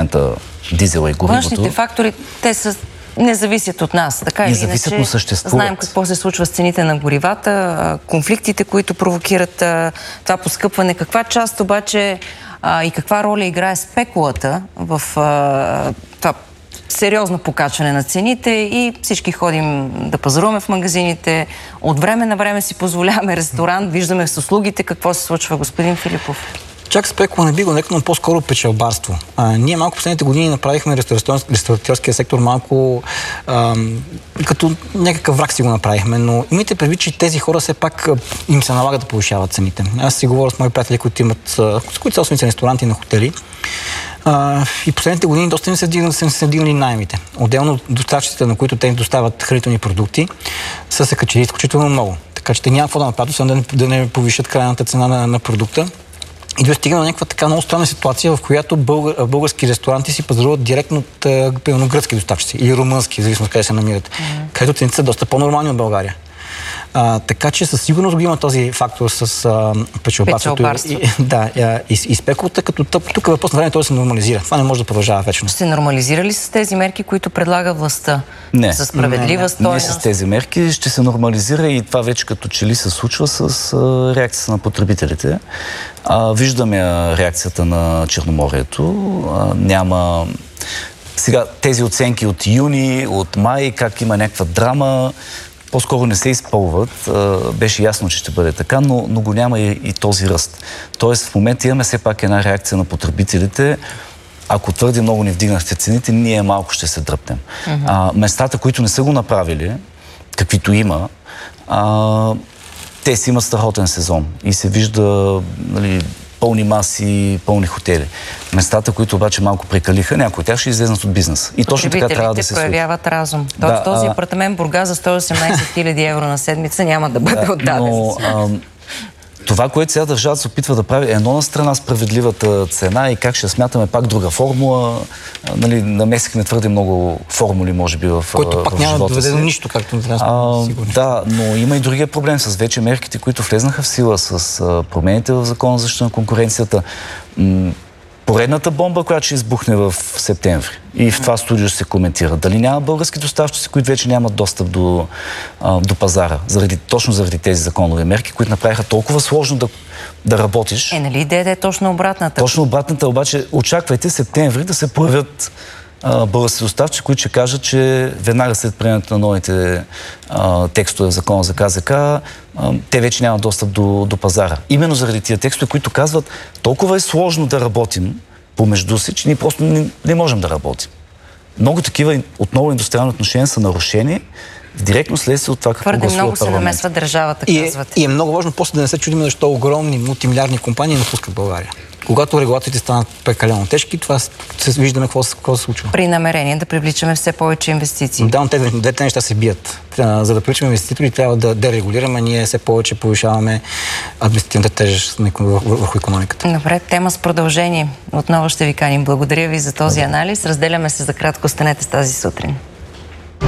момента дизела и горивото. Външните фактори, те не зависят от нас. Така или зависят, но съществуват. Знаем какво се случва с цените на горивата, конфликтите, които провокират това поскъпване. Каква част обаче и каква роля играе спекулата в това сериозно покачване на цените и всички ходим да пазаруваме в магазините. От време на време си позволяваме ресторант, виждаме с услугите какво се случва, господин Филипов. Чак спекула не би го нарекал, но по-скоро печалбарство. Ние малко последните години направихме ресторантьорския сектор малко като някакъв враг си го направихме, но имайте предвид, че тези хора все пак им се налага да повишават цените. Аз си говоря с мои приятели, които са собственици на ресторанти и на хотели. И последните години доста са се вдигнали наемите. Отделно доставчиците, на които те им доставят хранителни продукти, са се качили изключително много. Така че те няма какво да направят, да не повишат крайната цена на продукта. И да стигна на някаква така много странна ситуация, в която български ресторанти си пазаруват директно от примерно гръцки доставчици или румънски, зависимо къде се намират, където цените са доста по-нормални от България. Така че със сигурност го има този фактор с печалбарството и спекулата, като тук е въпрос на време той се нормализира. Това не може да продължава вечно. Ще се нормализира ли с тези мерки, които предлага властта? Не. За справедлива стойност? Не с тези мерки. Ще се нормализира и това вече като че ли се случва с реакцията на потребителите. Виждаме реакцията на Черноморието. Няма... Сега тези оценки от юни, от май, как има някаква драма, по-скоро не се изпълват. Беше ясно, че ще бъде така, но го няма и този ръст. Тоест в момента имаме все пак една реакция на потребителите. Ако твърде много не вдигнахте цените, ние малко ще се дръпнем. Местата, които не са го направили, каквито има, те си имат страхотен сезон и се вижда, нали, пълни маси, пълни хотели. Местата, които обаче малко прекалиха, някои от тях ще излезнат от бизнес. И точно така трябва да се случи. Проявяват разум. Тоест този апартамент Бургас за 118 000 евро на седмица няма да бъде отдаден. Това, което сега държавата се опитва да прави, едно на страна справедливата цена и как ще смятаме пак друга формула. Нали, намесихме твърде много формули, може би, в който пак няма да доведе до нищо, както не трябва сигурно. Да, но има и другия проблем с вече мерките, които влезнаха в сила с промените в Закона за защита на конкуренцията. Поредната бомба, която ще избухне в септември. И в това студио ще се коментира. Дали няма български доставчици, които вече нямат достъп до пазара, точно заради тези законови мерки, които направиха толкова сложно да работиш. Нали идеята е точно обратната? Точно обратната, обаче очаквайте септември да се появят български доставчици, които ще кажат, че веднага след приемането на новите текстове в Закона за КЗК, те вече нямат достъп до пазара. Именно заради тия текстове, които казват, толкова е сложно да работим помежду си, че ние просто не можем да работим. Много такива отново индустриални отношения са нарушени в директно следствие от това какво гласува парламент. Твърде много се намесва държавата, казвате. И е много важно после да не се чудим защо огромни мултимилиардни компании напускат България. Когато регулаторите станат прекалено тежки, това се виждаме какво се случва. При намерение да привличаме все повече инвестиции. Да, но двете неща се бият. За да привличаме инвеститори, трябва да дерегулираме, ние все повече повишаваме административната тежест върху икономиката. Добре, тема с продължение. Отново ще ви каним. Благодаря ви за този анализ. Разделяме се за кратко. Останете с тази сутрин.